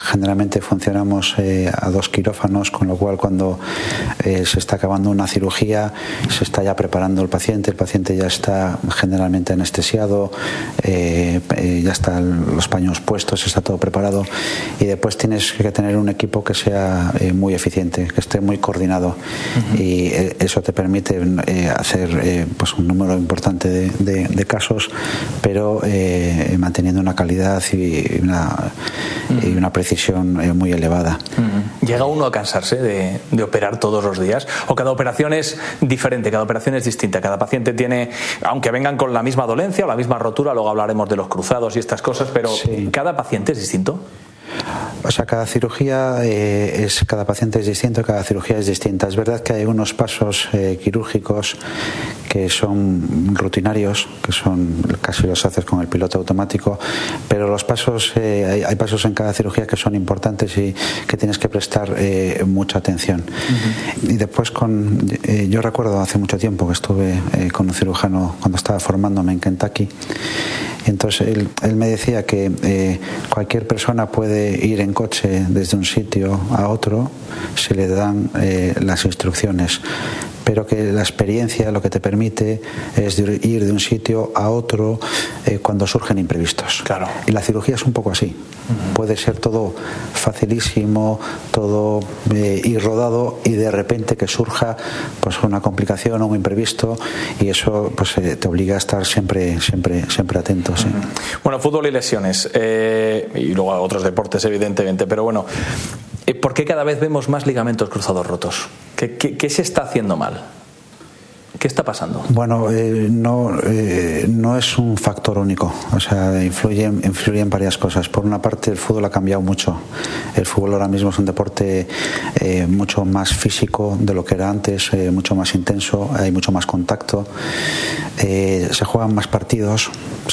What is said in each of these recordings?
generalmente funcionamos a 2 quirófanos, con lo cual cuando se está acabando una cirugía se está ya preparando el paciente ya está generalmente anestesiado, ya están los paños puestos, está todo preparado, y después tienes que tener un equipo que sea muy eficiente, que esté muy coordinado, y eso te permite hacer pues un número importante de casos, pero manteniendo una calidad y una precisión muy elevada. ¿Llega uno a cansarse de operar todos los días? ¿O cada operación es diferente, cada operación es distinta? Cada paciente tiene, aunque vengan con la misma dolencia o la misma rotura, luego hablaremos de los cruzados y estas cosas, pero sí, ¿cada paciente es distinto? O sea, cada paciente es distinto, cada cirugía es distinta. Es verdad que hay unos pasos quirúrgicos que son rutinarios, que son casi los haces con el piloto automático, pero los pasos, hay pasos en cada cirugía que son importantes y que tienes que prestar mucha atención. Y después yo recuerdo hace mucho tiempo que estuve con un cirujano cuando estaba formándome en Kentucky, y entonces él me decía que cualquier persona puede ir en coche desde un sitio a otro, se le dan las instrucciones, pero que la experiencia lo que te permite es ir de un sitio a otro cuando surgen imprevistos. Claro. Y la cirugía es un poco así. Puede ser todo facilísimo, todo ir rodado, y de repente que surja pues una complicación o un imprevisto, y eso pues te obliga a estar siempre atento. Sí. Bueno, fútbol y lesiones, y luego otros deportes evidentemente, pero bueno, ¿por qué cada vez vemos más ligamentos cruzados rotos? ¿Qué se está haciendo mal? ¿Qué está pasando? Bueno, no es un factor único, o sea, influyen varias cosas. Por una parte, el fútbol ha cambiado mucho. El fútbol ahora mismo es un deporte mucho más físico de lo que era antes, mucho más intenso, hay mucho más contacto, se juegan más partidos,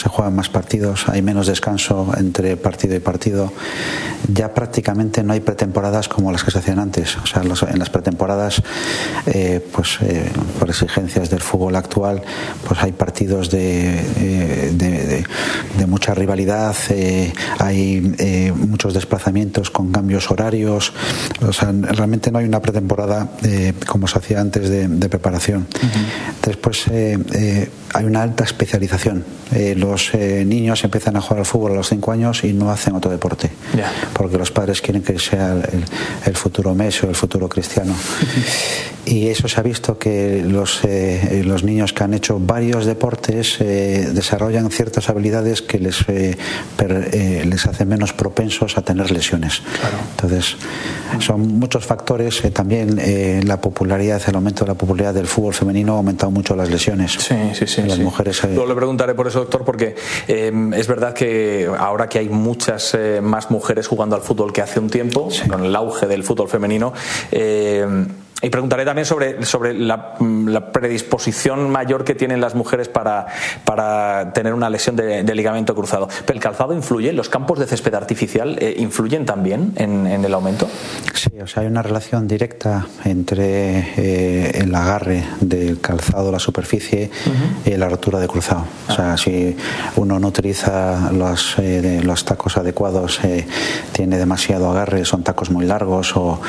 hay menos descanso entre partido y partido. Ya prácticamente no hay pretemporadas como las que se hacían antes. O sea, en las pretemporadas, por exigencias del fútbol actual, pues hay partidos de mucha rivalidad, hay muchos desplazamientos con cambios horarios. O sea, realmente no hay una pretemporada como se hacía antes de preparación. Después hay una alta especialización. Los niños empiezan a jugar al fútbol a los 5 años y no hacen otro deporte, porque los padres quieren que sea el futuro Messi o el futuro Cristiano. Y eso se ha visto que los niños que han hecho varios deportes desarrollan ciertas habilidades que les hacen menos propensos a tener lesiones. Claro. Entonces, son muchos factores. También el aumento de la popularidad del fútbol femenino ha aumentado mucho las lesiones. Sí. Las mujeres. Luego le preguntaré por eso, doctor, porque es verdad que ahora que hay muchas más mujeres jugando al fútbol que hace un tiempo, con el auge del fútbol femenino, y preguntaré también sobre la predisposición mayor que tienen las mujeres para tener una lesión de ligamento cruzado. ¿Pero el calzado influye? ¿Los campos de césped artificial influyen también en el aumento? Sí, o sea, hay una relación directa entre el agarre del calzado, la superficie, y la rotura de cruzado. O sea, si uno no utiliza los tacos adecuados, tiene demasiado agarre, son tacos muy largos o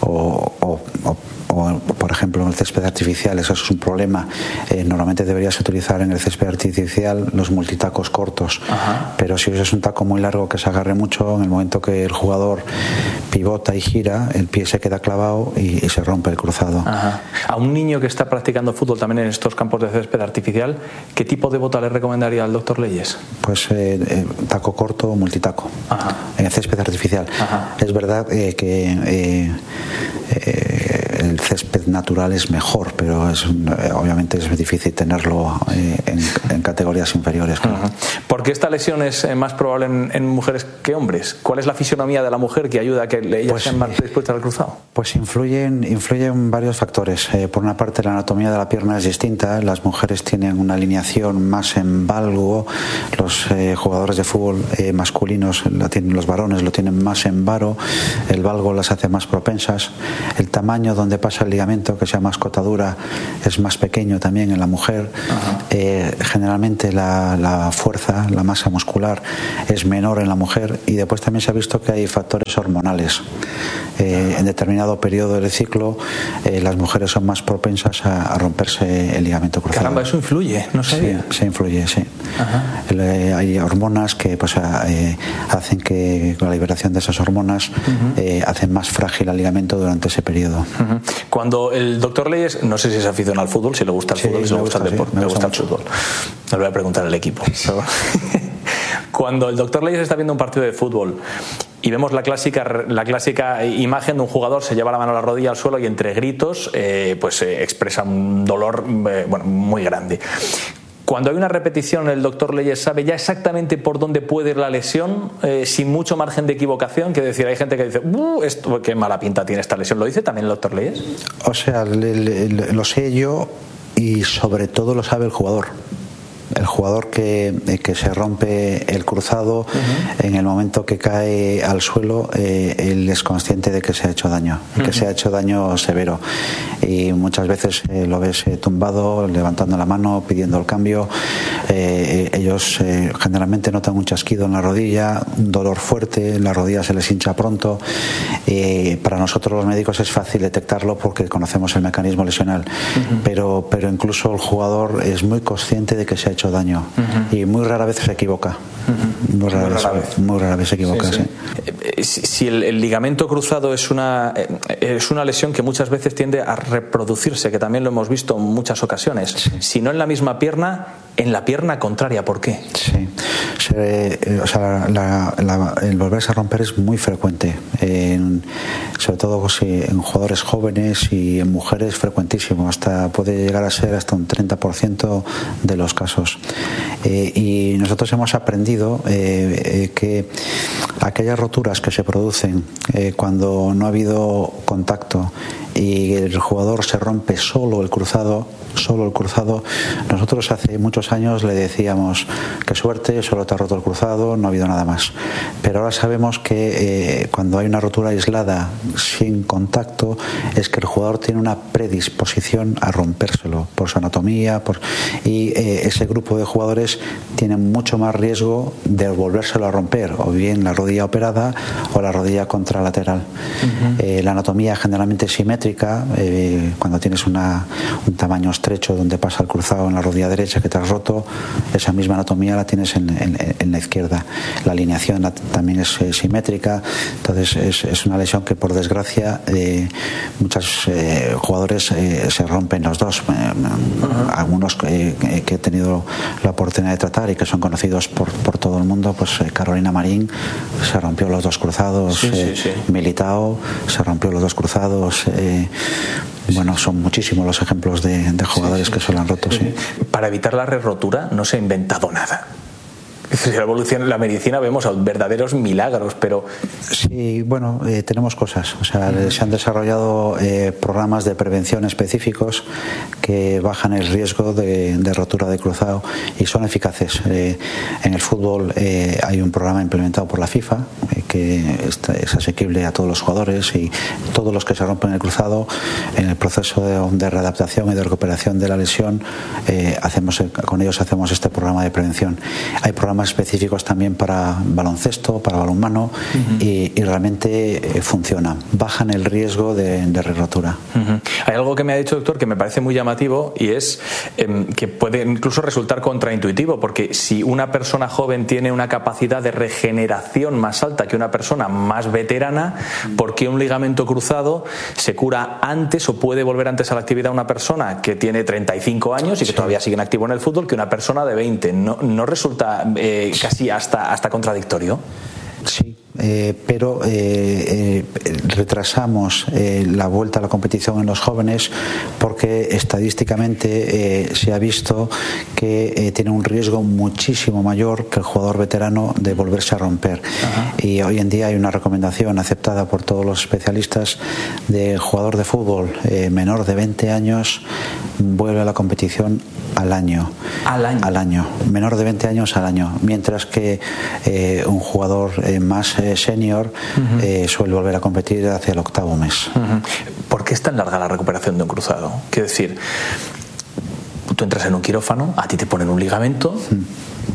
por ejemplo en el césped artificial, eso es un problema. Normalmente deberías utilizar en el césped artificial los multitacos cortos, pero si usas un taco muy largo que se agarre mucho, en el momento que el jugador pivota y gira, el pie se queda clavado y se rompe el cruzado. A un niño que está practicando fútbol también en estos campos de césped artificial, ¿qué tipo de bota le recomendaría al doctor Leyes? Pues taco corto o multitaco en el césped artificial. Es verdad que el césped natural es mejor, pero obviamente es difícil tenerlo en categorías inferiores. ¿Por qué esta lesión es más probable en mujeres que hombres? ¿Cuál es la fisionomía de la mujer que ayuda a que ellas sean más predispuestas al cruzado? Pues influyen varios factores. Por una parte, la anatomía de la pierna es distinta. Las mujeres tienen una alineación más en valgo, los jugadores de fútbol masculinos, los varones lo tienen más en varo, el valgo las hace más propensas. El tamaño donde pasa el ligamento, que sea más cotadura, es más pequeño también en la mujer. Generalmente la fuerza, la masa muscular es menor en la mujer, y después también se ha visto que hay factores hormonales. En determinado periodo del ciclo las mujeres son más propensas a romperse el ligamento cruzado. Caramba, eso influye, no sabía. Sí, se influye, sí. Hay hormonas que pues, hacen que con la liberación de esas hormonas hacen más frágil el ligamento durante ese periodo. Cuando el doctor Leyes, no sé si es aficionado al fútbol, si le gusta el fútbol, si le gusta el deporte, me gusta el fútbol. No le voy a preguntar al equipo. Cuando el doctor Leyes está viendo un partido de fútbol y vemos la clásica imagen de un jugador se lleva la mano a la rodilla al suelo y entre gritos expresa un dolor muy grande. Cuando hay una repetición, el doctor Leyes sabe ya exactamente por dónde puede ir la lesión, sin mucho margen de equivocación. Quiero decir, hay gente que dice, esto, qué mala pinta tiene esta lesión. ¿Lo dice también el doctor Leyes? O sea, lo sé yo, y sobre todo lo sabe el jugador. El jugador que se rompe el cruzado, en el momento que cae al suelo, él es consciente de que se ha hecho daño, que se ha hecho daño severo, y muchas veces lo ves tumbado, levantando la mano, pidiendo el cambio. Ellos generalmente notan un chasquido en la rodilla, un dolor fuerte, la rodilla se les hincha pronto. Para nosotros los médicos es fácil detectarlo porque conocemos el mecanismo lesional, pero incluso el jugador es muy consciente de que se ha hecho daño, y muy rara vez se equivoca. Muy rara vez se equivoca. Si el ligamento cruzado es una lesión que muchas veces tiende a reproducirse, que también lo hemos visto en muchas ocasiones, si no en la misma pierna, en la pierna contraria. ¿Por qué? Sí, el volverse a romper es muy frecuente, sobre todo en jugadores jóvenes y en mujeres, frecuentísimo, puede llegar a ser hasta un 30% de los casos. Y nosotros hemos aprendido que aquellas roturas que se producen cuando no ha habido contacto y el jugador se rompe solo el cruzado, nosotros hace muchos años le decíamos, qué suerte, solo te ha roto el cruzado, no ha habido nada más. Pero ahora sabemos que cuando hay una rotura aislada sin contacto, es que el jugador tiene una predisposición a rompérselo por su anatomía, y ese grupo de jugadores tiene mucho más riesgo de volvérselo a romper, o bien la rodilla operada o la rodilla contralateral. La anatomía generalmente es simétrica. Cuando tienes un tamaño estrecho donde pasa el cruzado en la rodilla derecha que te has roto, esa misma anatomía la tienes en la izquierda. La alineación también es simétrica. Entonces es una lesión que, por desgracia, muchos jugadores se rompen los dos. Algunos que he tenido la oportunidad de tratar y que son conocidos por todo el mundo, pues Carolina Marín se rompió los dos cruzados, Militao se rompió los dos cruzados. Son muchísimos los ejemplos de jugadores que se lo han roto. Para evitar la re-rotura no se ha inventado nada. La evolución en la medicina vemos verdaderos milagros, pero... Sí, tenemos cosas. O sea, se han desarrollado programas de prevención específicos que bajan el riesgo de rotura de cruzado y son eficaces. En el fútbol hay un programa implementado por la FIFA que es asequible a todos los jugadores, y todos los que se rompen el cruzado, en el proceso de readaptación y de recuperación de la lesión, con ellos hacemos este programa de prevención. Hay programas específicos también para baloncesto, para balonmano, y realmente funcionan, bajan el riesgo de re-rotura. Hay algo que me ha dicho, doctor, que me parece muy llamativo, y es que puede incluso resultar contraintuitivo, porque si una persona joven tiene una capacidad de regeneración más alta que una persona más veterana, ¿por qué un ligamento cruzado se cura antes o puede volver antes a la actividad una persona que tiene 35 años y que todavía sigue en activo en el fútbol que una persona de 20? ¿No resulta casi hasta contradictorio? Sí, pero retrasamos la vuelta a la competición en los jóvenes porque estadísticamente se ha visto que tiene un riesgo muchísimo mayor que el jugador veterano de volverse a romper. Y hoy en día hay una recomendación aceptada por todos los especialistas de jugador de fútbol menor de 20 años vuelve a la competición al año. Al año. Menor de 20 años al año. Mientras que un jugador más senior suele volver a competir hacia el 8º mes. ¿Por qué es tan larga la recuperación de un cruzado? Quiero decir, tú entras en un quirófano, a ti te ponen un ligamento,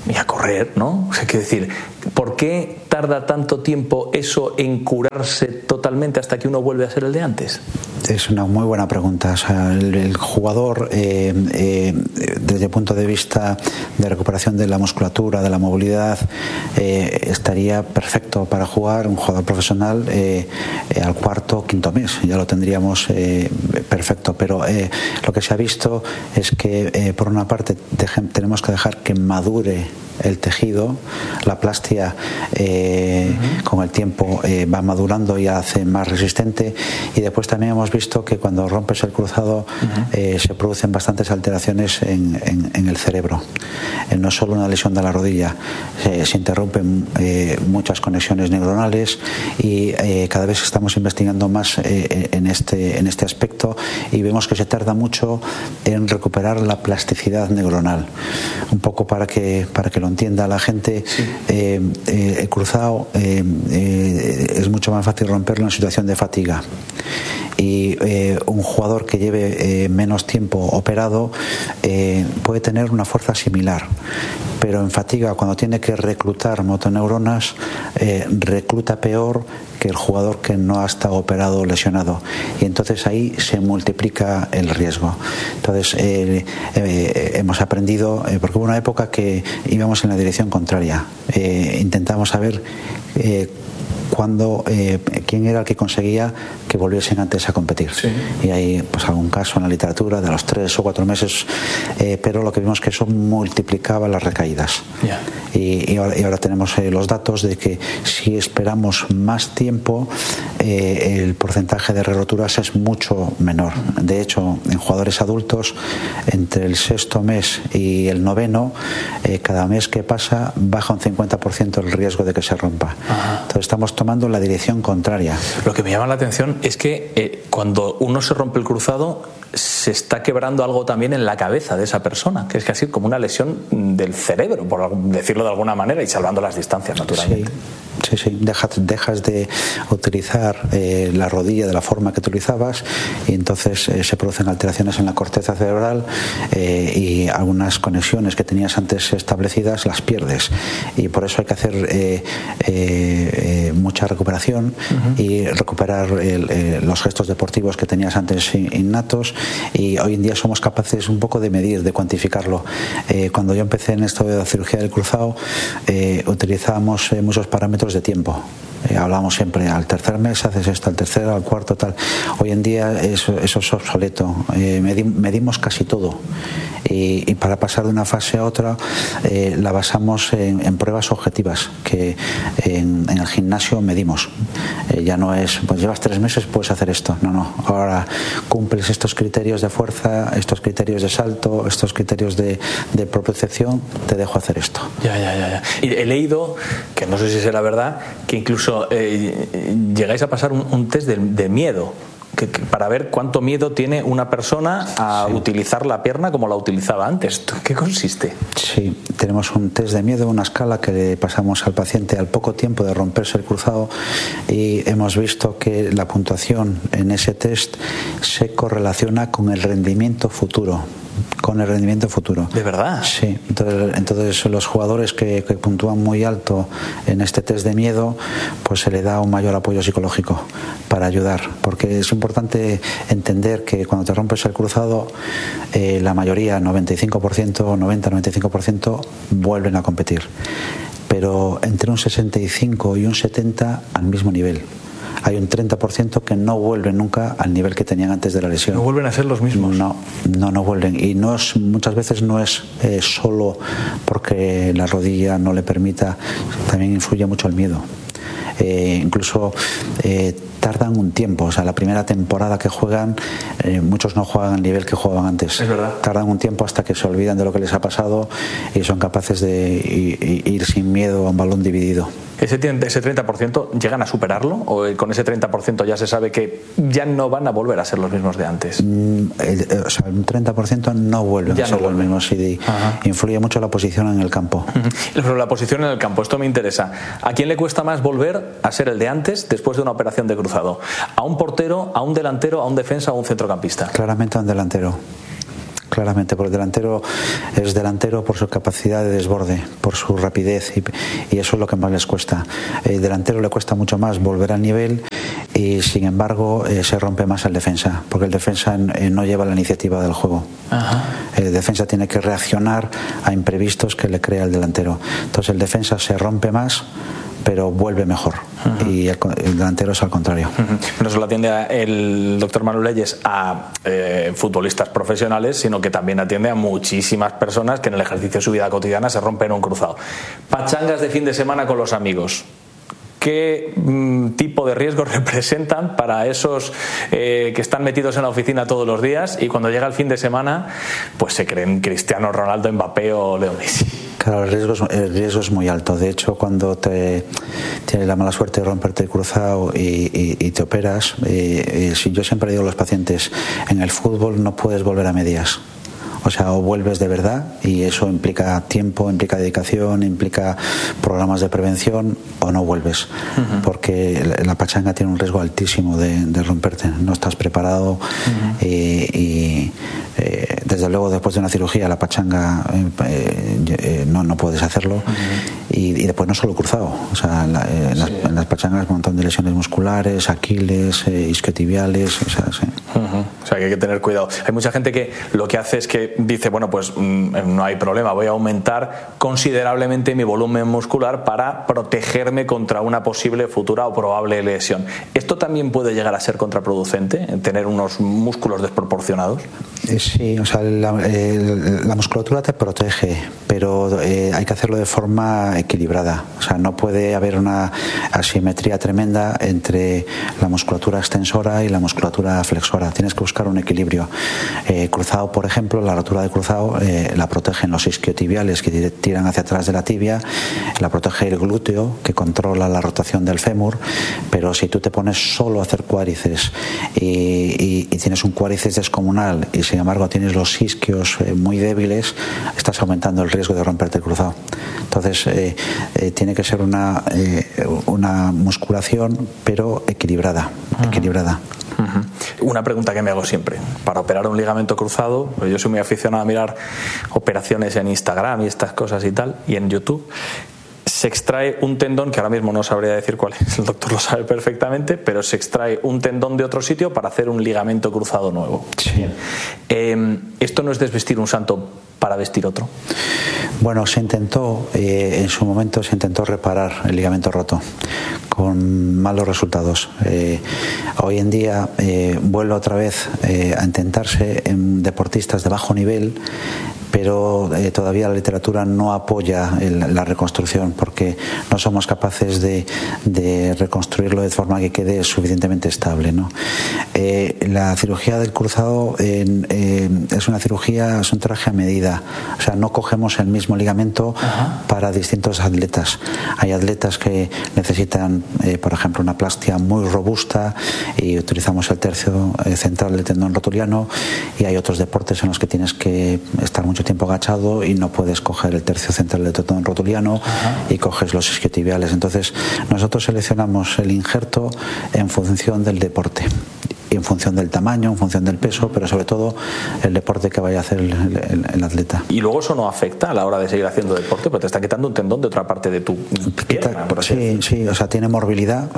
y a correr, ¿no? O sea, quiero decir, ¿por qué tarda tanto tiempo eso en curarse totalmente hasta que uno vuelve a ser el de antes? Es una muy buena pregunta. O sea, el jugador, desde el punto de vista de recuperación de la musculatura, de la movilidad, estaría perfecto para jugar. Un jugador profesional al cuarto o quinto mes ya lo tendríamos perfecto. Pero lo que se ha visto es que por una parte tenemos que dejar que madure el tejido, la plastia con el tiempo va madurando y hace más resistente, y después también hemos visto que cuando rompes el cruzado se producen bastantes alteraciones en el cerebro. No es solo una lesión de la rodilla, se interrumpen muchas conexiones neuronales, y cada vez estamos investigando más en este aspecto, y vemos que se tarda mucho en recuperar la plasticidad neuronal. Un poco para que lo entienda la gente, sí. El cruzado es mucho más fácil romperlo en situación de fatiga, y un jugador que lleve menos tiempo operado puede tener una fuerza similar, pero en fatiga, cuando tiene que reclutar motoneuronas, recluta peor que el jugador que no ha estado operado o lesionado, y entonces ahí se multiplica el riesgo. Entonces hemos aprendido, porque hubo una época que íbamos en la dirección contraria, intentamos saber quién era el que conseguía que volviesen antes a competir, sí. Y hay pues algún caso en la literatura de los 3 o 4 meses, pero lo que vimos es que eso multiplicaba las recaídas, yeah. y ahora tenemos los datos de que si esperamos más tiempo el porcentaje de re-roturas es mucho menor. De hecho, en jugadores adultos, entre el 6º mes y el 9º, cada mes que pasa baja un 50% el riesgo de que se rompa. Ajá. Entonces estamos tomando la dirección contraria. Lo que me llama la atención es que cuando uno se rompe el cruzado, se está quebrando algo también en la cabeza de esa persona, que es casi como una lesión del cerebro, por decirlo de alguna manera, y salvando las distancias, naturalmente. Sí. Dejas de utilizar la rodilla de la forma que utilizabas, y entonces se producen alteraciones en la corteza cerebral, y algunas conexiones que tenías antes establecidas las pierdes, y por eso hay que hacer mucha recuperación, y recuperar los gestos deportivos que tenías antes innatos, y hoy en día somos capaces un poco de medir, de cuantificarlo. Cuando yo empecé en esto de la cirugía del cruzado, utilizábamos muchos parámetros de tiempo. Hablábamos siempre, al tercer mes haces esto, al tercero, al cuarto, tal. Hoy en día eso es obsoleto. Medimos casi todo, y para pasar de una fase a otra la basamos en pruebas objetivas que en el gimnasio medimos. Ya no es, pues llevas 3 meses, puedes hacer esto. No, ahora cumples estos criterios de fuerza, estos criterios de salto, estos criterios de propiocepción, te dejo hacer esto. Ya. Y he leído, que no sé si será verdad, que incluso llegáis a pasar un test de miedo, que para ver cuánto miedo tiene una persona a utilizar la pierna como la utilizaba antes. ¿Qué consiste? Sí, tenemos un test de miedo, una escala que le pasamos al paciente al poco tiempo de romperse el cruzado, y hemos visto que la puntuación en ese test se correlaciona con el rendimiento futuro. ¿De verdad? Sí, entonces los jugadores que puntúan muy alto en este test de miedo, pues se le da un mayor apoyo psicológico para ayudar, porque es importante entender que cuando te rompes el cruzado, la mayoría, 90-95%, vuelven a competir, pero entre un 65 y un 70 al mismo nivel. Hay un 30% que no vuelven nunca al nivel que tenían antes de la lesión. ¿No vuelven a ser los mismos? No vuelven. Y muchas veces no es solo porque la rodilla no le permita, también influye mucho el miedo. Incluso tardan un tiempo, o sea, la primera temporada que juegan, muchos no juegan al nivel que jugaban antes. Es verdad. Tardan un tiempo hasta que se olvidan de lo que les ha pasado y son capaces de ir sin miedo a un balón dividido. ¿Ese 30% llegan a superarlo? ¿O con ese 30% ya se sabe que ya no van a volver a ser los mismos de antes? Un 30% no vuelven a ser los mismos, y influye mucho la posición en el campo. Pero la posición en el campo, esto me interesa. ¿A quién le cuesta más volver a ser el de antes después de una operación de cruzado? ¿A un portero, a un delantero, a un defensa o a un centrocampista? Claramente a un delantero. claramente, porque el delantero es delantero por su capacidad de desborde, por su rapidez, y eso es lo que más les cuesta. El delantero le cuesta mucho más volver al nivel, y sin embargo se rompe más el defensa, porque el defensa no lleva la iniciativa del juego. Ajá. El defensa tiene que reaccionar a imprevistos que le crea el delantero. Entonces el defensa se rompe más, pero vuelve mejor. Y el delantero es al contrario. No solo atiende el doctor Manuel Leyes a futbolistas profesionales, sino que también atiende a muchísimas personas que en el ejercicio de su vida cotidiana se rompen un cruzado. Pachangas de fin de semana con los amigos. ¿Qué tipo de riesgos representan para esos que están metidos en la oficina todos los días y cuando llega el fin de semana pues se creen Cristiano Ronaldo, Mbappé o Leo Messi? Claro, el riesgo es muy alto. De hecho, cuando tienes la mala suerte de romperte el cruzado y te operas, yo siempre digo a los pacientes, en el fútbol no puedes volver a medias. O sea, o vuelves de verdad, y eso implica tiempo, implica dedicación, implica programas de prevención, o no vuelves, porque la pachanga tiene un riesgo altísimo de romperte. No estás preparado, y desde luego después de una cirugía la pachanga no puedes hacerlo, y después no solo cruzado, o sea, en las pachangas un montón de lesiones musculares, aquiles, isquiotibiales, o sea, sí. O sea, que hay que tener cuidado. Hay mucha gente que lo que hace es que dice, bueno, pues no hay problema, voy a aumentar considerablemente mi volumen muscular para protegerme contra una posible futura o probable lesión. ¿Esto también puede llegar a ser contraproducente, tener unos músculos desproporcionados? Sí, o sea, la musculatura te protege, pero hay que hacerlo de forma equilibrada. O sea, no puede haber una asimetría tremenda entre la musculatura extensora y la musculatura flexora. Tienes que buscar un equilibrio. Cruzado, por ejemplo, la rotura de cruzado la protegen los isquiotibiales que tiran hacia atrás de la tibia, la protege el glúteo que controla la rotación del fémur, pero si tú te pones solo a hacer cuádriceps y tienes un cuádriceps descomunal y sin embargo tienes los isquios muy débiles, estás aumentando el riesgo de romperte el cruzado. Entonces tiene que ser una musculación pero equilibrada. Una pregunta que me hago siempre: para operar un ligamento cruzado, yo soy muy aficionado a mirar operaciones en Instagram y estas cosas y tal, y en YouTube se extrae un tendón que ahora mismo no sabría decir cuál es, el doctor lo sabe perfectamente, pero se extrae un tendón de otro sitio para hacer un ligamento cruzado nuevo. Sí. ¿Esto no es desvestir un santo para vestir otro? Bueno, en su momento se intentó reparar el ligamento roto con malos resultados. Hoy en día vuelve otra vez a intentarse en deportistas de bajo nivel, pero todavía la literatura no apoya la reconstrucción porque no somos capaces de reconstruirlo de forma que quede suficientemente estable, ¿no? La cirugía del cruzado es un traje a medida, o sea, no cogemos el mismo ligamento para distintos atletas. Hay atletas que necesitan, por ejemplo, una plastia muy robusta y utilizamos el tercio central del tendón rotuliano, y hay otros deportes en los que tienes que estar mucho tiempo agachado y no puedes coger el tercio central del tendón rotuliano y coges los isquiotibiales. Entonces nosotros seleccionamos el injerto en función del deporte, en función del tamaño, en función del peso, pero sobre todo el deporte que vaya a hacer el atleta. Y luego eso no afecta a la hora de seguir haciendo deporte, porque te está quitando un tendón de otra parte de tu pierna, por así decirlo. Sí, o sea, tiene morbilidad,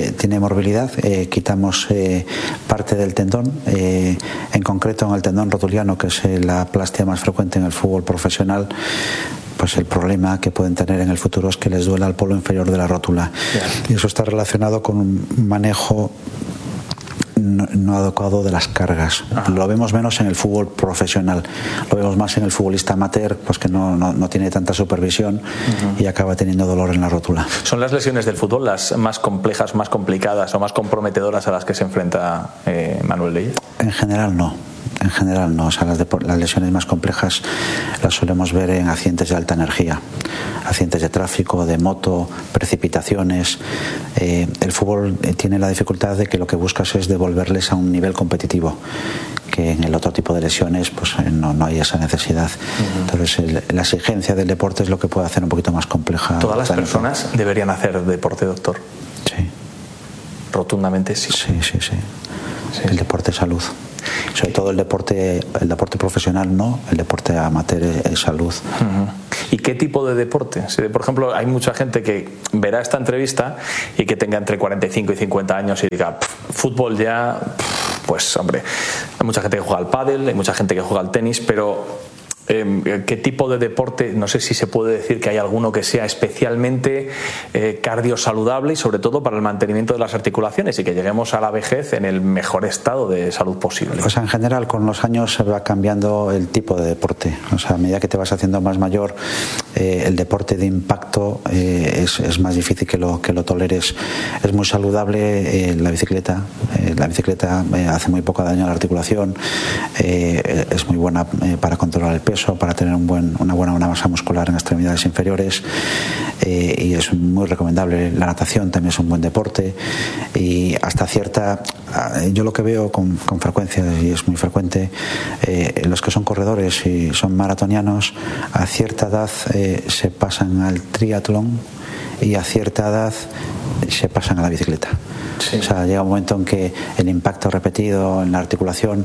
quitamos parte del tendón, en concreto en el tendón rotuliano, que es la plastia más frecuente en el fútbol profesional. Pues el problema que pueden tener en el futuro es que les duela el polo inferior de la rótula. Y eso está relacionado con un manejo no adecuado de las cargas. Lo vemos menos en el fútbol profesional, lo vemos más en el futbolista amateur, pues que no tiene tanta supervisión y acaba teniendo dolor en la rótula. ¿Son las lesiones del fútbol las más complejas, más complicadas o más comprometedoras a las que se enfrenta Manuel Leyes? En general no. O sea, las lesiones más complejas las solemos ver en accidentes de alta energía, accidentes de tráfico, de moto, precipitaciones. El fútbol tiene la dificultad de que lo que buscas es devolverles a un nivel competitivo, que en el otro tipo de lesiones pues no hay esa necesidad. Entonces la exigencia del deporte es lo que puede hacer un poquito más compleja. ¿Todas las personas deberían hacer deporte, doctor? Sí. Rotundamente sí. Sí. El deporte es salud. Sobre todo el deporte profesional no, el deporte amateur es salud. ¿Y qué tipo de deporte? Por ejemplo, hay mucha gente que verá esta entrevista y que tenga entre 45 y 50 años y diga, fútbol ya, pues hombre, hay mucha gente que juega al pádel, hay mucha gente que juega al tenis, pero ¿qué tipo de deporte? No sé si se puede decir que hay alguno que sea especialmente cardiosaludable y sobre todo para el mantenimiento de las articulaciones y que lleguemos a la vejez en el mejor estado de salud posible. O sea, en general con los años se va cambiando el tipo de deporte. O sea, a medida que te vas haciendo más mayor, el deporte de impacto es más difícil que lo toleres. Es muy saludable la bicicleta. La bicicleta hace muy poco daño a la articulación. Es muy buena para controlar el peso, para tener una buena masa muscular en extremidades inferiores, y es muy recomendable. La natación también es un buen deporte y hasta cierta, yo lo que veo con frecuencia, y es muy frecuente, los que son corredores y son maratonianos a cierta edad se pasan al triatlón y a cierta edad se pasan a la bicicleta. Sí. O sea, llega un momento en que el impacto repetido en la articulación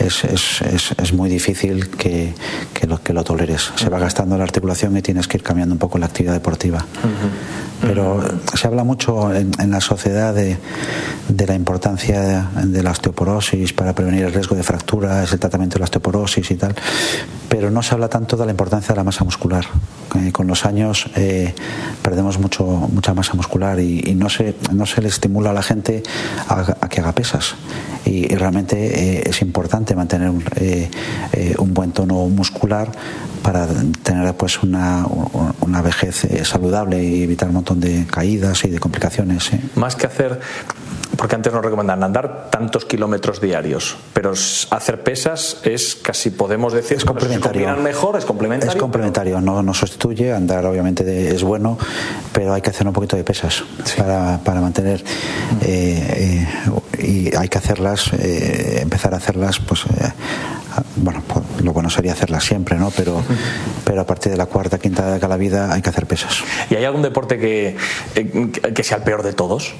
es muy difícil que lo toleres. Se va gastando la articulación y tienes que ir cambiando un poco la actividad deportiva. Pero se habla mucho en la sociedad de la importancia de la osteoporosis para prevenir el riesgo de fracturas, el tratamiento de la osteoporosis y tal, pero no se habla tanto de la importancia de la masa muscular. Con los años perdemos mucha masa muscular y no se le estimula a la gente a que haga pesas, y realmente es importante mantener un buen tono muscular para tener pues una vejez saludable y evitar un montón de caídas y de complicaciones. Más que hacer, porque antes nos recomendan andar tantos kilómetros diarios, pero hacer pesas es casi, podemos decir, es complementario. ¿Se mejor? ¿Es complementario? Es complementario, no sustituye. Andar obviamente es bueno, pero hay que hacer un poquito de pesas, sí, para mantener, y hay que hacerlas, empezar a hacerlas, pues bueno, pues lo bueno sería hacerlas siempre, ¿no? Pero a partir de la cuarta, quinta de cada vida hay que hacer pesas. ¿Y hay algún deporte que sea el peor de todos?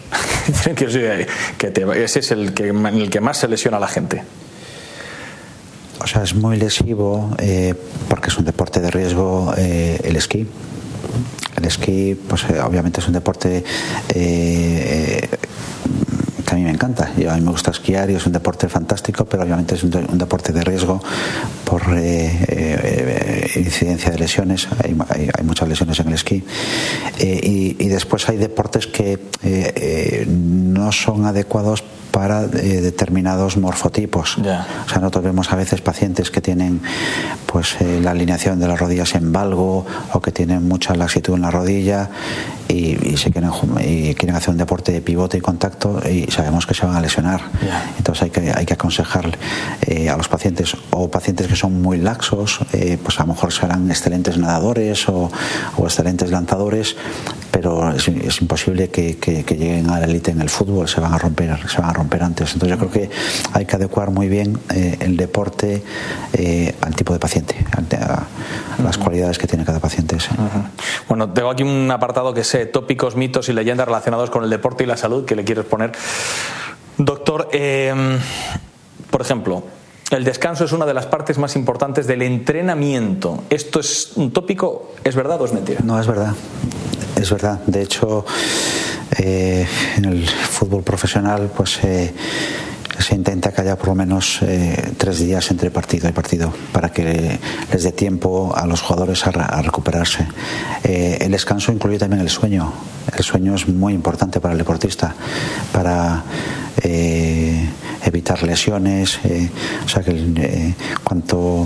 Ese es en el que más se lesiona a la gente. O sea, es muy lesivo porque es un deporte de riesgo el esquí. El esquí, pues obviamente es un deporte que a mí me encanta. A mí me gusta esquiar y es un deporte fantástico, pero obviamente es un deporte de riesgo por incidencia de lesiones. Hay muchas lesiones en el esquí. Y después hay deportes que no son adecuados para determinados morfotipos. Yeah. O sea, nosotros vemos a veces pacientes que tienen pues la alineación de las rodillas en valgo o que tienen mucha laxitud en la rodilla y quieren hacer un deporte de pivote y contacto y sabemos que se van a lesionar. Yeah. Entonces hay que aconsejar a los pacientes, o pacientes que son muy laxos, pues a lo mejor serán excelentes nadadores o excelentes lanzadores, pero es imposible que lleguen a la élite en el fútbol, se van a romper antes. Entonces yo creo que hay que adecuar muy bien el deporte al tipo de paciente, a las cualidades que tiene cada paciente. Sí. Bueno, tengo aquí un apartado que sé tópicos, mitos y leyendas relacionados con el deporte y la salud que le quieres poner. Doctor, por ejemplo, el descanso es una de las partes más importantes del entrenamiento. ¿Esto es un tópico? ¿Es verdad o es mentira? No, es verdad. Es verdad. De hecho, en el fútbol profesional pues se intenta que haya por lo menos 3 días entre partido y partido para que les dé tiempo a los jugadores a recuperarse. El descanso incluye también el sueño. El sueño es muy importante para el deportista, para evitar lesiones. O sea que cuanto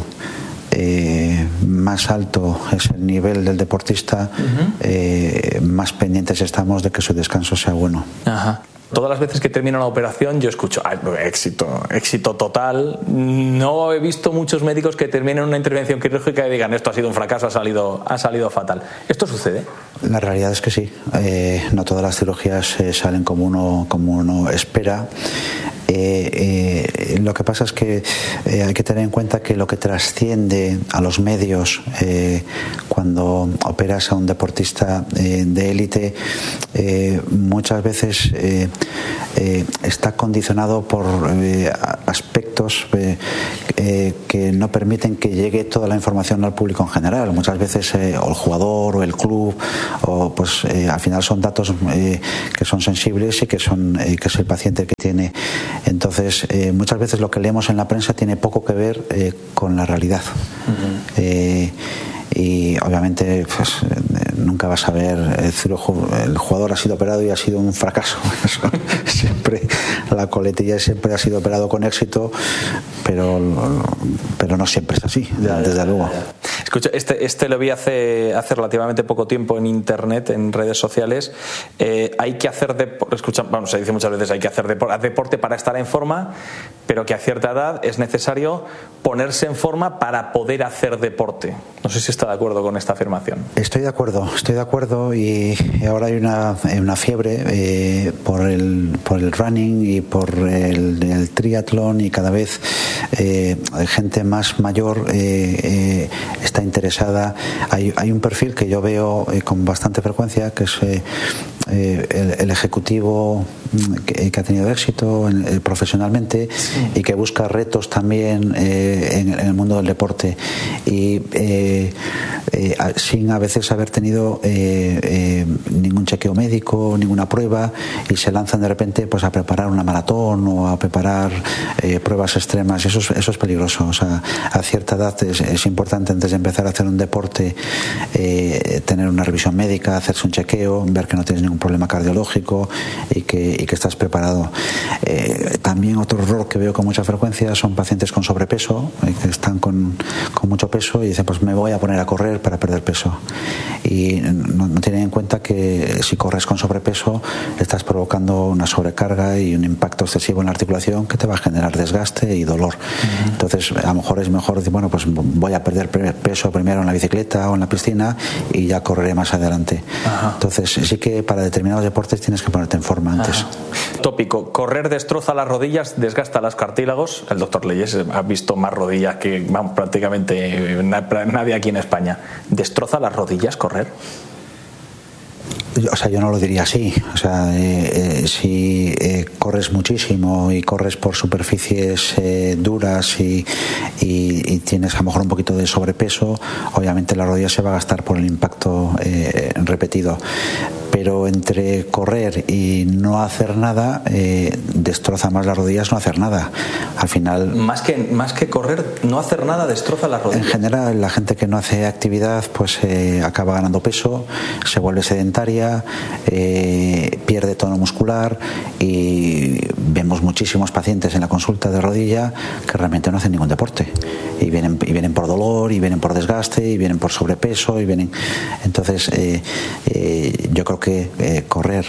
más alto es el nivel del deportista, más pendientes estamos de que su descanso sea bueno. Ajá. Todas las veces que termina una operación yo escucho éxito total. No he visto muchos médicos que terminen una intervención quirúrgica y digan esto ha sido un fracaso, ha salido fatal. ¿Esto sucede? La realidad es que sí. No todas las cirugías salen como uno espera. Lo que pasa es que hay que tener en cuenta que lo que trasciende a los medios cuando operas a un deportista de élite muchas veces está condicionado por aspectos que no permiten que llegue toda la información al público en general. Muchas veces o el jugador o el club o pues al final son datos que son sensibles y que es el paciente el que tiene. Entonces muchas veces lo que leemos en la prensa tiene poco que ver con la realidad. Y obviamente pues nunca vas a ver el jugador ha sido operado y ha sido un fracaso. Siempre la coletilla siempre ha sido operado con éxito, pero no siempre es así, desde luego. Escucha, este lo vi hace relativamente poco tiempo en internet, en redes sociales. Hay que hacer se dice muchas veces hay que hacer deporte para estar en forma, pero que a cierta edad es necesario ponerse en forma para poder hacer deporte. No sé si está de acuerdo con esta afirmación. Estoy de acuerdo y ahora hay una fiebre por el running y por el triatlón, y cada vez gente más mayor está interesada. Hay un perfil que yo veo con bastante frecuencia, que es el ejecutivo que ha tenido éxito profesionalmente y que busca retos también en el mundo del deporte, y sin a veces haber tenido ningún chequeo médico, ninguna prueba, y se lanzan de repente pues a preparar una maratón o a preparar pruebas extremas. Eso es peligroso. O sea, a cierta edad es importante, antes de empezar a hacer un deporte, tener una revisión médica, hacerse un chequeo, ver que no tienes ningún problema cardiológico y que estás preparado. También otro error que veo con mucha frecuencia son pacientes con sobrepeso, que están con mucho peso y dicen pues me voy a poner a correr para perder peso, y no tienen en cuenta que si corres con sobrepeso estás provocando una sobrecarga y un impacto excesivo en la articulación que te va a generar desgaste y dolor. Entonces a lo mejor es mejor decir, bueno, pues voy a perder peso primero en la bicicleta o en la piscina y ya correré más adelante. Entonces sí que para determinados deportes tienes que ponerte en forma antes. Tópico: correr destroza las rodillas, desgasta los cartílagos. El doctor Leyes ha visto más rodillas que prácticamente nadie aquí en España. ¿Destroza las rodillas correr? O sea, yo no lo diría así. O sea, si corres muchísimo y corres por superficies duras y tienes a lo mejor un poquito de sobrepeso, obviamente la rodilla se va a gastar por el impacto repetido. Pero entre correr y no hacer nada, destroza más las rodillas no hacer nada. Al final, más que correr, no hacer nada destroza las rodillas. En general, la gente que no hace actividad pues acaba ganando peso, se vuelve sedentaria, pierde tono muscular, y vemos muchísimos pacientes en la consulta de rodilla que realmente no hacen ningún deporte y vienen por dolor, y vienen por desgaste, y vienen por sobrepeso, y vienen. Entonces yo creo que correr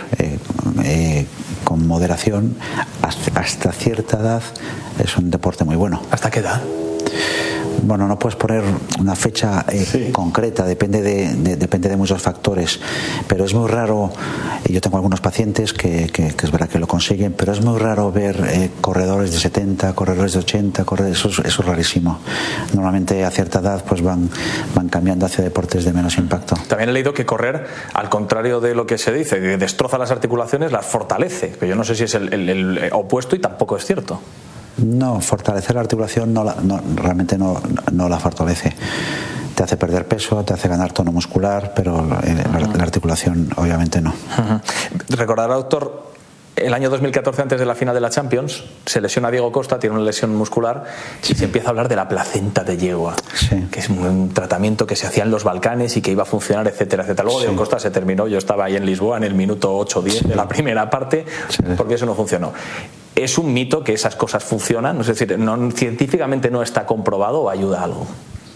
con moderación hasta cierta edad es un deporte muy bueno. ¿Hasta qué edad? Bueno, no puedes poner una fecha concreta, depende de muchos factores, pero es muy raro. Yo tengo algunos pacientes que es verdad que lo consiguen, pero es muy raro ver corredores de 70, corredores de 80, eso es rarísimo. Normalmente a cierta edad pues van cambiando hacia deportes de menos impacto. También he leído que correr, al contrario de lo que se dice, que destroza las articulaciones, las fortalece, pero yo no sé si es el opuesto, y tampoco es cierto. No, fortalecer la articulación realmente no la fortalece. Te hace perder peso, te hace ganar tono muscular, pero la articulación obviamente no. Recordará, doctor, el año 2014, antes de la final de la Champions, se lesiona Diego Costa, tiene una lesión muscular, y se empieza a hablar de la placenta de yegua, que es un tratamiento que se hacía en los Balcanes y que iba a funcionar, etcétera, etcétera. Luego Diego Costa se terminó, yo estaba ahí en Lisboa en el minuto 8 o 10 de la primera parte, porque eso no funcionó. ¿Es un mito que esas cosas funcionan? Es decir, científicamente no está comprobado, ¿o ayuda algo?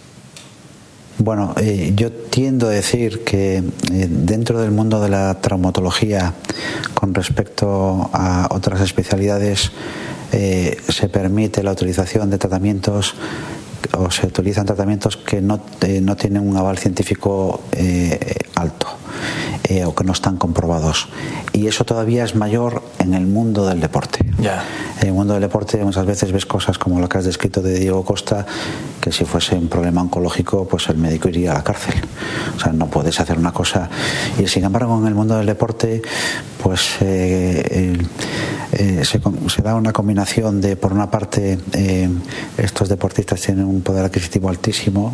Bueno, yo tiendo a decir que dentro del mundo de la traumatología, con respecto a otras especialidades, se permite la utilización de tratamientos, o se utilizan tratamientos que no tienen un aval científico alto, o que no están comprobados, y eso todavía es mayor en el mundo del deporte. En el mundo del deporte muchas veces ves cosas como la que has descrito de Diego Costa, que si fuese un problema oncológico, pues el médico iría a la cárcel. O sea, no puedes hacer una cosa. Y sin embargo, en el mundo del deporte, pues se da una combinación de, por una parte, estos deportistas tienen un poder adquisitivo altísimo,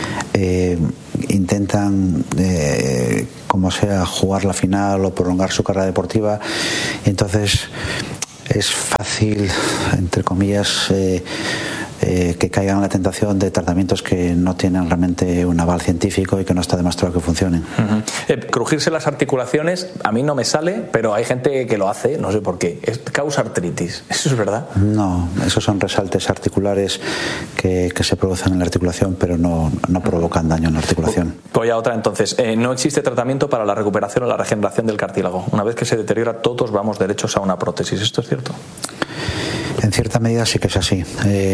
intentan como sea jugar la final o prolongar su carrera deportiva, y entonces es fácil, entre comillas, que caigan en la tentación de tratamientos que no tienen realmente un aval científico y que no está demostrado que funcionen. Crujirse las articulaciones a mí no me sale, pero hay gente que lo hace, no sé por qué. ¿Causa artritis? ¿Eso es verdad? No, esos son resaltes articulares que se producen en la articulación, pero no provocan daño en la articulación. Voy a otra entonces. No existe tratamiento para la recuperación o la regeneración del cartílago. Una vez que se deteriora, todos vamos derechos a una prótesis. ¿Esto es cierto? En cierta medida sí que es así.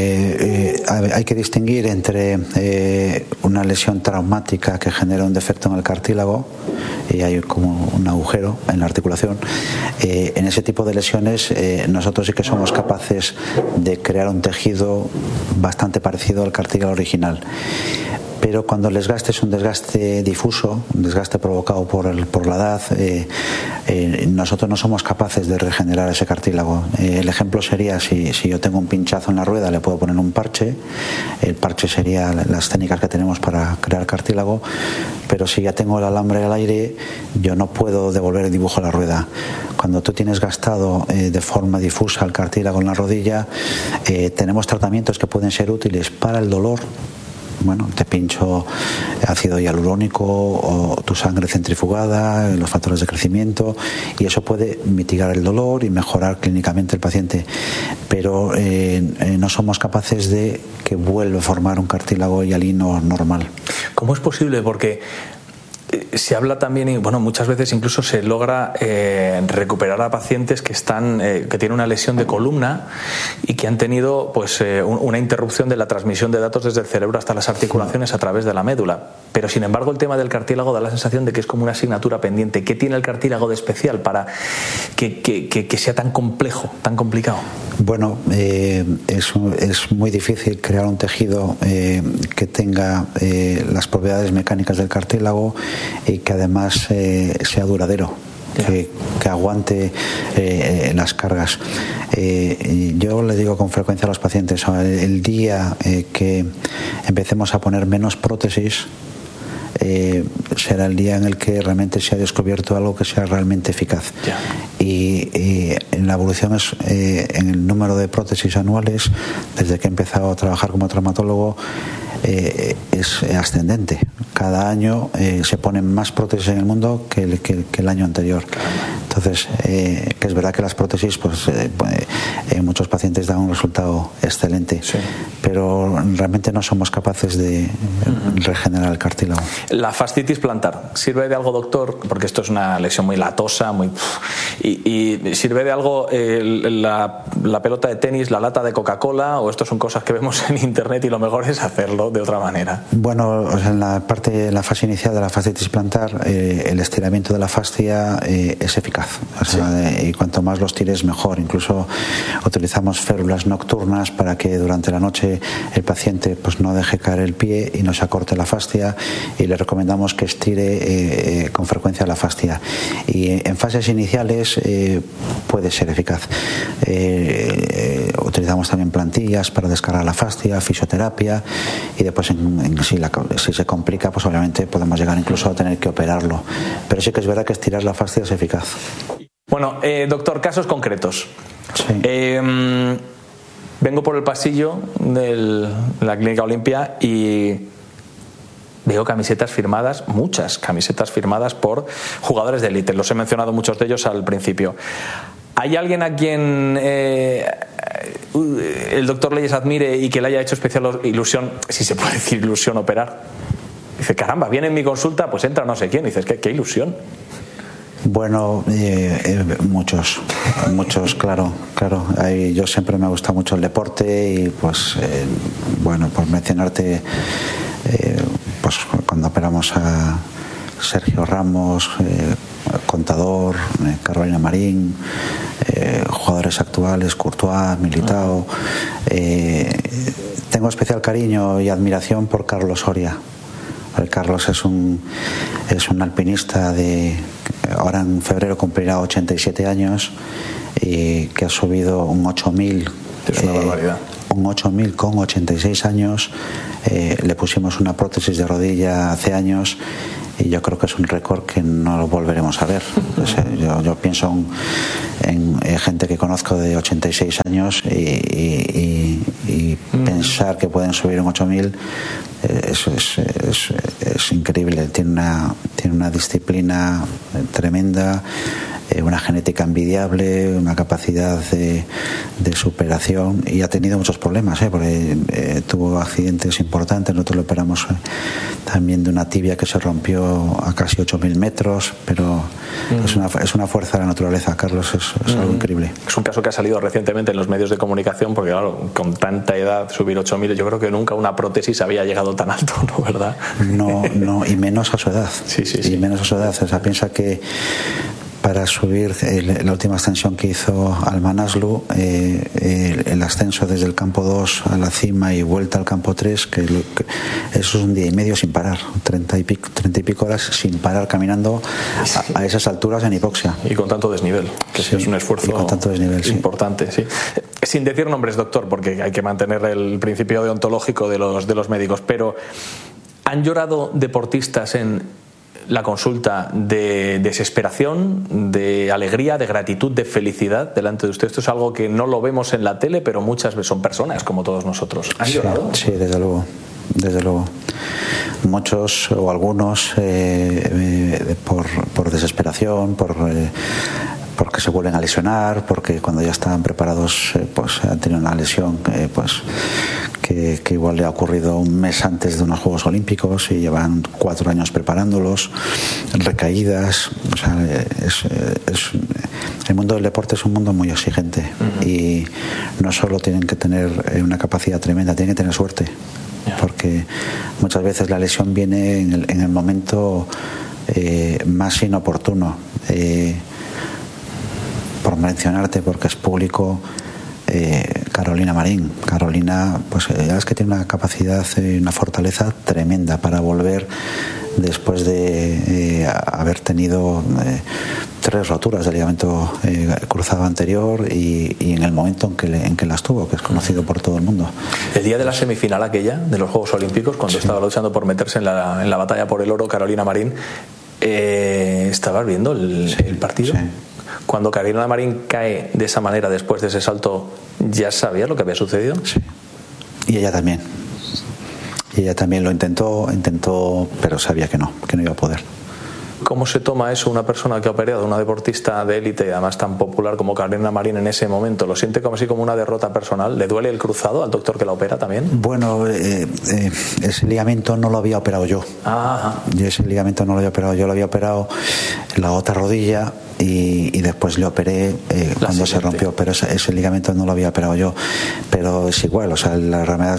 Hay que distinguir entre una lesión traumática que genera un defecto en el cartílago y hay como un agujero en la articulación. En ese tipo de lesiones nosotros sí que somos capaces de crear un tejido bastante parecido al cartílago original. Pero cuando el desgaste es un desgaste difuso, un desgaste provocado por la edad, nosotros no somos capaces de regenerar ese cartílago. El ejemplo sería si yo tengo un pinchazo en la rueda, le puedo poner un parche. El parche sería las técnicas que tenemos para crear cartílago, pero si ya tengo el alambre al aire, yo no puedo devolver el dibujo a la rueda. Cuando tú tienes gastado de forma difusa el cartílago en la rodilla, tenemos tratamientos que pueden ser útiles para el dolor. Bueno, te pincho ácido hialurónico o tu sangre centrifugada, los factores de crecimiento, y eso puede mitigar el dolor y mejorar clínicamente el paciente, pero no somos capaces de que vuelva a formar un cartílago hialino normal. ¿Cómo es posible? Porque se habla también, y bueno, muchas veces incluso se logra recuperar a pacientes que tienen una lesión de columna y que han tenido pues una interrupción de la transmisión de datos desde el cerebro hasta las articulaciones a través de la médula. Pero sin embargo el tema del cartílago da la sensación de que es como una asignatura pendiente. ¿Qué tiene el cartílago de especial para que sea tan complejo, tan complicado? Bueno, es muy difícil crear un tejido que tenga las propiedades mecánicas del cartílago y que además sea duradero, que aguante las cargas. Yo le digo con frecuencia a los pacientes, el día que empecemos a poner menos prótesis, será el día en el que realmente se ha descubierto algo que sea realmente eficaz. Y en la evolución en el número de prótesis anuales, desde que he empezado a trabajar como traumatólogo, es ascendente. Cada año se ponen más prótesis en el mundo que el año anterior. Entonces, que es verdad que las prótesis, pues, muchos pacientes dan un resultado excelente, sí, pero realmente no somos capaces de regenerar el cartílago. La fascitis plantar, ¿sirve de algo, doctor? Porque esto es una lesión muy latosa, y ¿sirve de algo la pelota de tenis, la lata de Coca-Cola, o esto son cosas que vemos en internet y lo mejor es hacerlo de otra manera? Bueno, o sea, en la fase inicial de la fascitis plantar, el estiramiento de la fascia es eficaz. O sea, sí, y cuanto más los tires, mejor. Incluso utilizamos férulas nocturnas para que durante la noche el paciente pues no deje caer el pie y no se acorte la fascia, y le recomendamos que estire con frecuencia la fascia. Y en fases iniciales puede ser eficaz. Utilizamos también plantillas para descargar la fascia, fisioterapia, y después si se complica, pues obviamente podemos llegar incluso a tener que operarlo. Pero sí que es verdad que estirar la fascia es eficaz. Bueno, doctor, casos concretos. Sí. Vengo por el pasillo de la Clínica Olimpia y veo camisetas firmadas, muchas camisetas firmadas por jugadores de élite. Los he mencionado muchos de ellos al principio. ¿Hay alguien a quien el doctor Leyes admire y que le haya hecho especial ilusión, si se puede decir ilusión, operar? Dice, caramba, viene en mi consulta, pues entra no sé quién. Dices, ¿qué ilusión? Bueno, muchos, claro. Yo siempre me gusta mucho el deporte y pues, bueno, por mencionarte, pues cuando operamos a Sergio Ramos, Contador, Carolina Marín, jugadores actuales, Courtois, Militao. Tengo especial cariño y admiración por Carlos Soria. Carlos es un alpinista ahora en febrero cumplirá 87 años y que ha subido un 8000. Es una barbaridad. Un 8000 con 86 años. Le pusimos una prótesis de rodilla hace años y yo creo que es un récord que no lo volveremos a ver. Yo pienso en gente que conozco de 86 años y pensar que pueden subir un 8000, eso es increíble. Tiene una disciplina tremenda, una genética envidiable, una capacidad de superación, y ha tenido muchos problemas, porque tuvo accidentes importantes. Nosotros le operamos también de una tibia que se rompió a casi 8.000 metros, pero es una fuerza de la naturaleza. Carlos es algo increíble. Es un caso que ha salido recientemente en los medios de comunicación, porque claro, con tanta edad subir 8.000, yo creo que nunca una prótesis había llegado tan alto, ¿no? ¿Verdad? No, y menos a su edad. Sí. Y menos a su edad. O sea, piensa que para subir la última ascensión que hizo al Manaslu, el ascenso desde el campo 2 a la cima y vuelta al campo 3, que eso es un día y medio sin parar, 30 y pico horas sin parar caminando a esas alturas en hipoxia. Y con tanto desnivel, que sí, es un esfuerzo con tanto desnivel, importante. Sí. Sin decir nombres, doctor, porque hay que mantener el principio deontológico de los médicos, pero ¿han llorado deportistas en la consulta de desesperación, de alegría, de gratitud, de felicidad delante de usted? Esto es algo que no lo vemos en la tele, pero muchas veces son personas como todos nosotros. ¿Han llorado? Sí, desde luego. Muchos o algunos por desesperación, porque se vuelven a lesionar, porque cuando ya estaban preparados pues han tenido una lesión que igual le ha ocurrido un mes antes de unos Juegos Olímpicos y llevan 4 años preparándolos, recaídas. O sea, el mundo del deporte es un mundo muy exigente, y no solo tienen que tener una capacidad tremenda, tienen que tener suerte, porque muchas veces la lesión viene en el momento más inoportuno. Por mencionarte, porque es público, Carolina Marín. Carolina, pues es que tiene una capacidad y una fortaleza tremenda para volver después de haber tenido 3 roturas del ligamento cruzado anterior, y en el momento en que las tuvo, que es conocido por todo el mundo. El día de la semifinal aquella de los Juegos Olímpicos, cuando estaba luchando por meterse en la batalla por el oro, Carolina Marín, ¿estabas viendo el partido? Sí. Cuando Carolina Marín cae de esa manera después de ese salto, ¿ya sabías lo que había sucedido? Sí. Y ella también. Lo intentó, pero sabía que no iba a poder. ¿Cómo se toma eso una persona que ha operado, una deportista de élite, además tan popular como Carolina Marín en ese momento? ¿Lo siente como así, como una derrota personal? ¿Le duele el cruzado al doctor que la opera también? Bueno, ese ligamento no lo había operado yo. Ajá. Ese ligamento no lo había operado yo, lo había operado la otra rodilla, y después le operé cuando se rompió, pero ese ligamento no lo había operado yo. Pero es igual, o sea, la realidad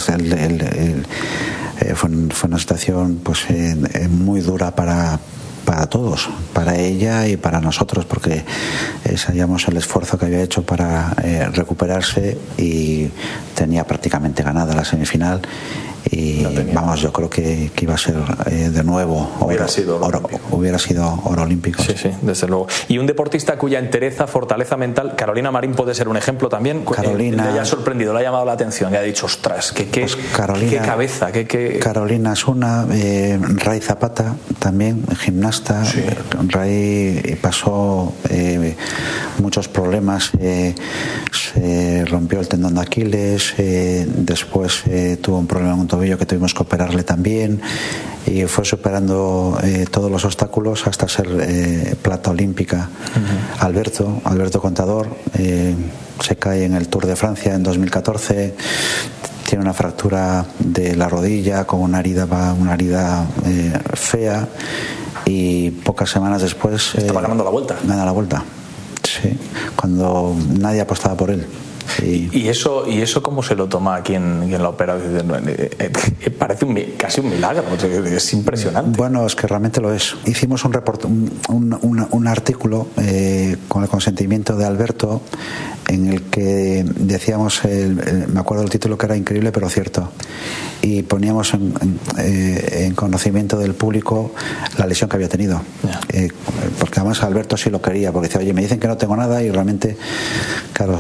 fue una situación pues muy dura para todos, para ella y para nosotros, porque sabíamos el esfuerzo que había hecho para recuperarse, y tenía prácticamente ganada la semifinal, y vamos, yo creo que iba a ser de nuevo hubiera sido oro olímpico. Sí, desde luego. Y un deportista cuya entereza, fortaleza mental, Carolina Marín puede ser un ejemplo también. Carolina, le haya sorprendido, le ha llamado la atención, le ha dicho, ostras, qué cabeza, qué... Carolina es una. Ray Zapata también, gimnasta. Sí. Ray pasó muchos problemas, se rompió el tendón de Aquiles, después tuvo un problema en un tobillo que tuvimos que operarle también, y fue superando todos los obstáculos hasta ser plata olímpica. Alberto Contador se cae en el Tour de Francia en 2014, tiene una fractura de la rodilla con una herida fea, y pocas semanas después estaba ganando la vuelta. Gana la vuelta, sí, cuando nadie apostaba por él. ¿Y eso cómo se lo toma quien la opera? Parece casi un milagro, es impresionante. Bueno, es que realmente lo es. Hicimos un artículo con el consentimiento de Alberto, en el que decíamos, me acuerdo del título, que era increíble pero cierto, y poníamos en conocimiento del público la lesión que había tenido, porque además Alberto sí lo quería, porque decía, oye, me dicen que no tengo nada, y realmente, claro,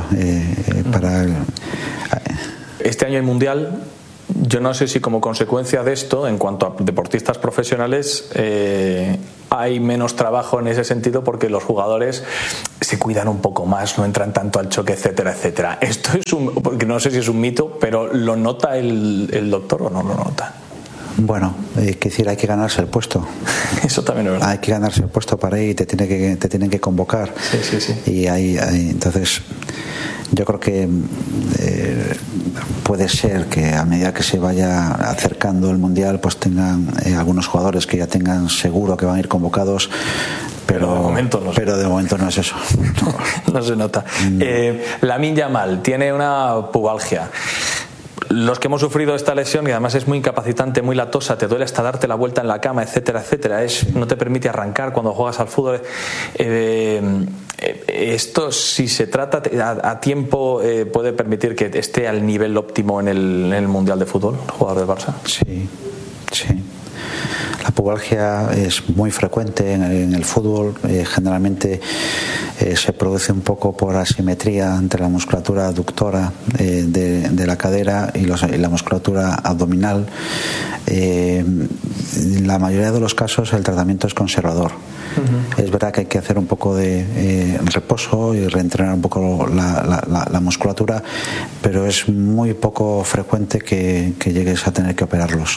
este año hay Mundial. Yo no sé si como consecuencia de esto, en cuanto a deportistas profesionales, hay menos trabajo en ese sentido, porque los jugadores se cuidan un poco más, no entran tanto al choque, etcétera, etcétera. Esto es porque no sé si es un mito, pero ¿lo nota el doctor o no lo nota? Bueno, es decir, hay que ganarse el puesto. Eso también es verdad. Hay que ganarse el puesto para ir, te tienen que convocar. Sí. Y entonces yo creo que puede ser que a medida que se vaya acercando el Mundial, pues tengan algunos jugadores que ya tengan seguro que van a ir convocados, pero de momento no es eso. No se nota. Lamine Yamal tiene una pubalgia. Los que hemos sufrido esta lesión, y además es muy incapacitante, muy latosa, te duele hasta darte la vuelta en la cama, etcétera, etcétera, no te permite arrancar cuando juegas al fútbol. Esto, si se trata a tiempo, puede permitir que esté al nivel óptimo en el Mundial de Fútbol, el jugador del Barça. Sí. La pubalgia es muy frecuente en el fútbol. Generalmente se produce un poco por asimetría entre la musculatura aductora de la cadera y la musculatura abdominal. En la mayoría de los casos el tratamiento es conservador. Es verdad que hay que hacer un poco de reposo y reentrenar un poco la musculatura, pero es muy poco frecuente que llegues a tener que operarlos.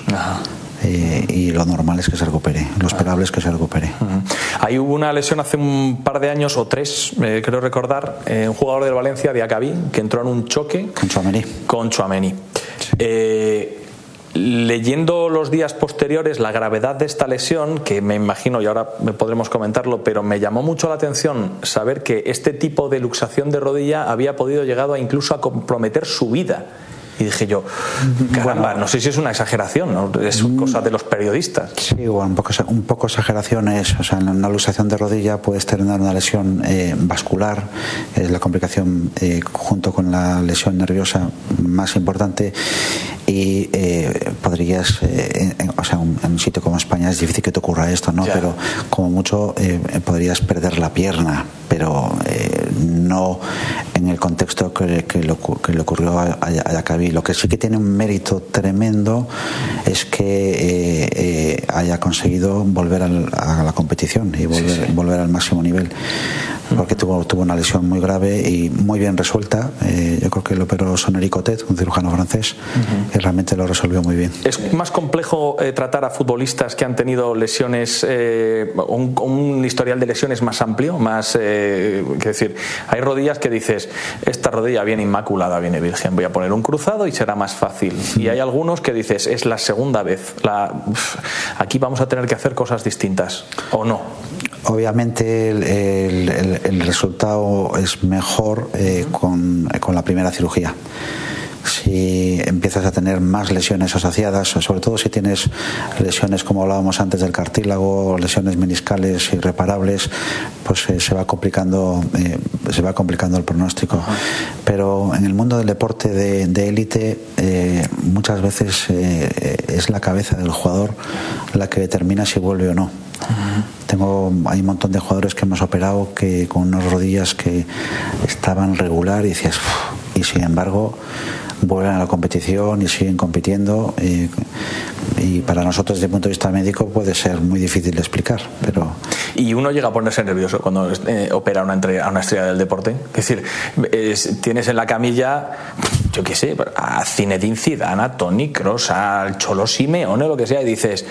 Y lo normal es que se recupere, lo esperable es que se recupere. Ahí hubo una lesión hace un par de años o tres, creo recordar, un jugador del Valencia, Diacabí, que entró en un choque con Tchouaméni. Sí. Leyendo los días posteriores la gravedad de esta lesión, que me imagino, y ahora podremos comentarlo, pero me llamó mucho la atención saber que este tipo de luxación de rodilla había podido llegar incluso a comprometer su vida. Y dije yo, caramba, no sé si es una exageración, ¿no? Es cosa de los periodistas. Sí, bueno, un poco exageración es. O sea, en una luxación de rodilla puedes tener una lesión vascular, es la complicación junto con la lesión nerviosa más importante, y podrías, o sea, en un sitio como España es difícil que te ocurra esto, ¿no? Ya. Pero como mucho podrías perder la pierna, pero no en el contexto que le ocurrió a Diacabí. Lo que sí que tiene un mérito tremendo es que haya conseguido volver a la competición y volver al máximo nivel, porque tuvo una lesión muy grave y muy bien resuelta. Yo creo que lo operó Sonnery Cotet, un cirujano francés, y realmente lo resolvió muy bien. ¿Es más complejo tratar a futbolistas que han tenido lesiones, un historial de lesiones más amplio? Quiero decir, hay rodillas que dices, esta rodilla viene inmaculada, viene virgen, voy a poner un cruzado y será más fácil. Y hay algunos que dices, es la segunda vez, aquí vamos a tener que hacer cosas distintas, ¿o no? Obviamente el resultado es mejor con la primera cirugía. Si empiezas a tener más lesiones asociadas, sobre todo si tienes lesiones como hablábamos antes del cartílago, lesiones meniscales irreparables, pues se va complicando el pronóstico. Pero en el mundo del deporte de élite muchas veces es la cabeza del jugador la que determina si vuelve o no. Hay un montón de jugadores que hemos operado que con unas rodillas que estaban regular y decías, y sin embargo vuelven a la competición y siguen compitiendo, y para nosotros desde el punto de vista médico puede ser muy difícil de explicar, pero... Y uno llega a ponerse nervioso cuando opera a una estrella del deporte. Es decir, tienes en la camilla, yo qué sé, a Zinedine Zidane, a Toni Kroos, al Cholo Simeone, lo que sea, y dices,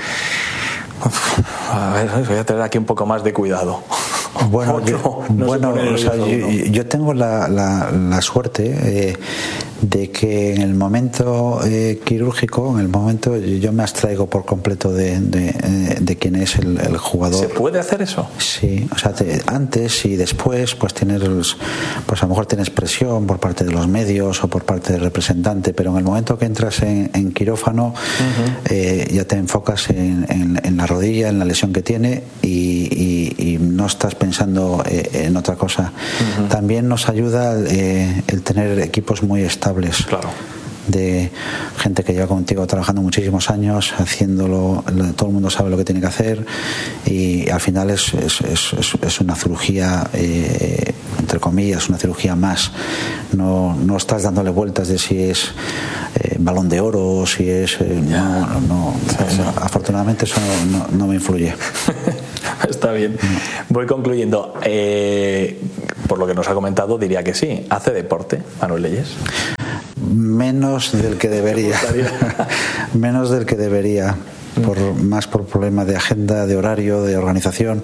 a ver, voy a tener aquí un poco más de cuidado. Bueno, yo tengo la suerte de que en el momento quirúrgico, en el momento yo me abstraigo por completo de quién es el jugador. ¿Se puede hacer eso? Sí, o sea, antes y después pues pues a lo mejor tienes presión por parte de los medios o por parte del representante, pero en el momento que entras en quirófano ya te enfocas en la rodilla, en la lesión que tiene y no estás pensando en otra cosa. También nos ayuda el tener equipos muy estables. Claro. De gente que lleva contigo trabajando muchísimos años, haciéndolo, todo el mundo sabe lo que tiene que hacer y al final es una cirugía, entre comillas, una cirugía más. No estás dándole vueltas de si es balón de oro o si es... Afortunadamente eso no me influye. Está bien. Voy concluyendo. Por lo que nos ha comentado, diría que sí. ¿Hace deporte, Manuel Leyes? Menos del que debería. Menos del que debería. Más por problemas de agenda, de horario, de organización.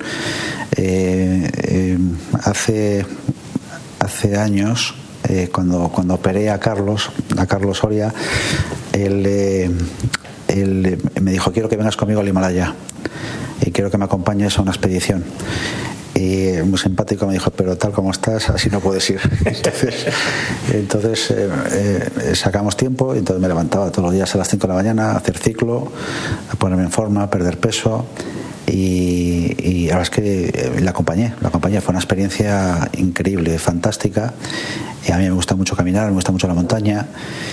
Hace años, cuando operé a Carlos Soria, él me dijo: quiero que vengas conmigo al Himalaya y quiero que me acompañes a una expedición. Y muy simpático me dijo: pero tal como estás, así no puedes ir. Entonces sacamos tiempo y entonces me levantaba todos los días a las 5 de la mañana a hacer ciclo, a ponerme en forma, a perder peso y la verdad es que la acompañé. Fue una experiencia increíble, fantástica, y a mí me gusta mucho caminar, me gusta mucho la montaña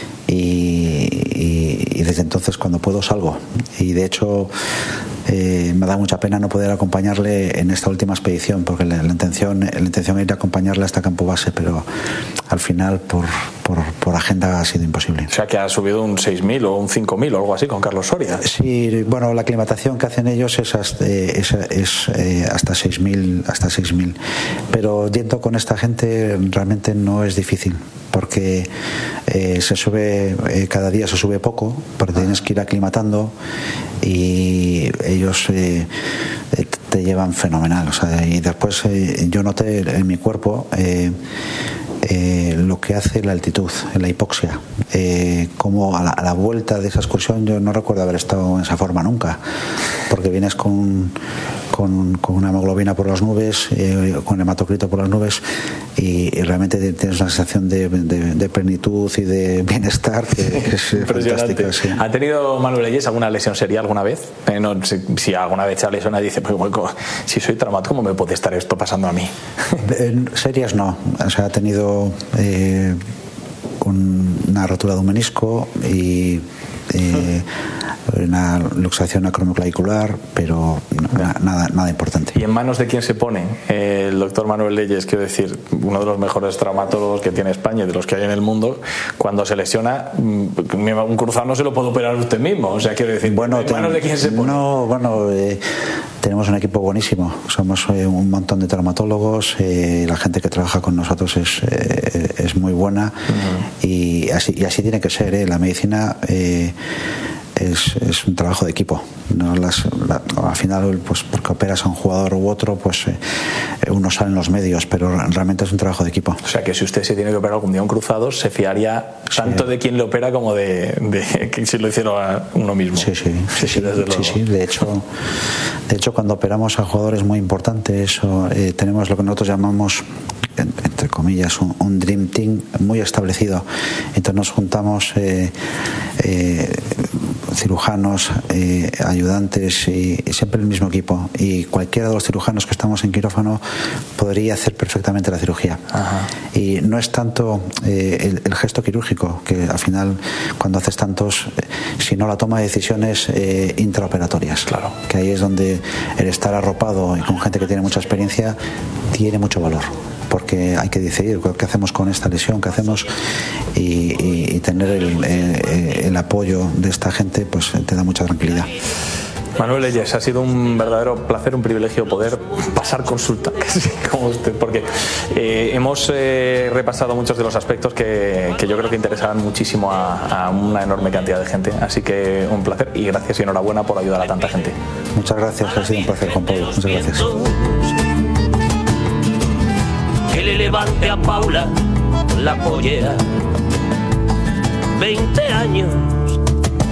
y desde entonces cuando puedo salgo y de hecho me da mucha pena no poder acompañarle en esta última expedición porque la intención era ir a acompañarle hasta Campo Base, pero al final por agenda ha sido imposible. O sea que ha subido un 6.000 o un 5.000 o algo así con Carlos Soria. Sí, bueno, la aclimatación que hacen ellos es hasta 6.000, pero yendo con esta gente realmente no es difícil porque se sube cada día se sube poco, porque tienes que ir aclimatando y ellos te llevan fenomenal, o sea, y después yo noté en mi cuerpo lo que hace la altitud, la hipoxia, como a la vuelta de esa excursión yo no recuerdo haber estado en esa forma nunca, porque vienes con una hemoglobina por las nubes, con hematocrito por las nubes y realmente tienes una sensación de plenitud y de bienestar que es fantástica. Sí. ¿Ha tenido Manuel Leyes alguna lesión seria alguna vez? No, si alguna vez se lesiona y dice, pues bueno, si soy traumático, ¿cómo me puede estar esto pasando a mí? Serias no, o sea, ha tenido una rotura de un menisco y una luxación acromioclavicular, pero nada importante. ¿Y en manos de quién se pone el doctor Manuel Leyes? Quiero decir, uno de los mejores traumatólogos que tiene España y de los que hay en el mundo, cuando se lesiona, un cruzado no se lo puede operar usted mismo. O sea, quiero decir, bueno, ¿en manos de quién se pone? No, bueno, tenemos un equipo buenísimo. Somos un montón de traumatólogos. La gente que trabaja con nosotros es muy buena y así tiene que ser. La medicina es un trabajo de equipo. No al final, pues porque operas a un jugador u otro, pues uno sale en los medios, pero realmente es un trabajo de equipo. O sea que si usted se tiene que operar algún día un cruzado, se fiaría tanto de quien le opera como de que si lo hiciera uno mismo. Sí. De hecho, cuando operamos a jugadores muy importantes, tenemos lo que nosotros llamamos, entre comillas, un dream team muy establecido. Entonces nos juntamos cirujanos, ayudantes y siempre el mismo equipo, y cualquiera de los cirujanos que estamos en quirófano podría hacer perfectamente la cirugía. Y no es tanto el gesto quirúrgico, que al final cuando haces tantos, sino la toma de decisiones intraoperatorias, claro, que ahí es donde el estar arropado y con gente que tiene mucha experiencia tiene mucho valor, porque hay que decidir qué hacemos con esta lesión, qué hacemos, y tener el apoyo de esta gente pues te da mucha tranquilidad. Manuel Leyes, ha sido un verdadero placer, un privilegio poder pasar consulta casi como usted, porque hemos repasado muchos de los aspectos que yo creo que interesarán muchísimo a una enorme cantidad de gente, así que un placer y gracias y enhorabuena por ayudar a tanta gente. Muchas gracias, ha sido un placer, Juan Pablo, muchas gracias. Que le levante a Paula la pollera, 20 años